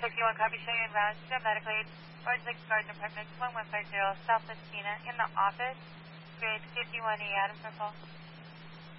61 copy, show you inbound. Show medical aid. Orange Garden Apartments, 1150, South Messina, in the office. Grade 51E, Adams Circle.